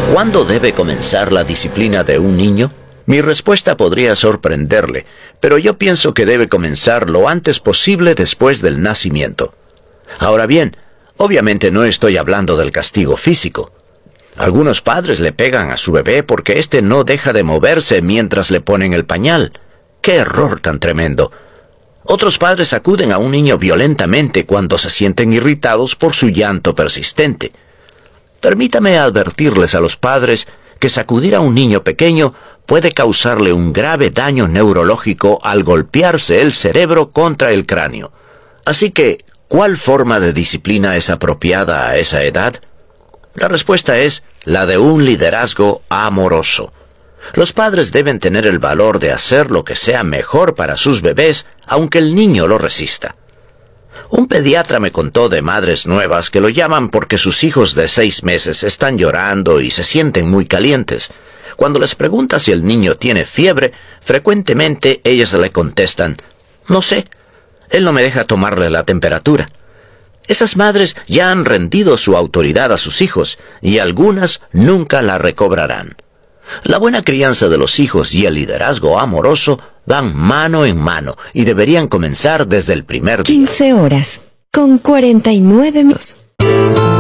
¿Cuándo debe comenzar la disciplina de un niño? Mi respuesta podría sorprenderle, pero yo pienso que debe comenzar lo antes posible después del nacimiento. Ahora bien, obviamente no estoy hablando del castigo físico. Algunos padres le pegan a su bebé porque éste no deja de moverse mientras le ponen el pañal. ¡Qué error tan tremendo! Otros padres sacuden a un niño violentamente cuando se sienten irritados por su llanto persistente. Permítame advertirles a los padres que sacudir a un niño pequeño puede causarle un grave daño neurológico al golpearse el cerebro contra el cráneo. Así que, ¿cuál forma de disciplina es apropiada a esa edad? La respuesta es la de un liderazgo amoroso. Los padres deben tener el valor de hacer lo que sea mejor para sus bebés, aunque el niño lo resista. Un pediatra me contó de madres nuevas que lo llaman porque sus hijos de 6 meses están llorando y se sienten muy calientes. Cuando les pregunta si el niño tiene fiebre, frecuentemente ellas le contestan, «No sé, él no me deja tomarle la temperatura». Esas madres ya han rendido su autoridad a sus hijos y algunas nunca la recobrarán. La buena crianza de los hijos y el liderazgo amoroso van mano en mano y deberían comenzar desde el primer día. 15 horas con 49 minutos.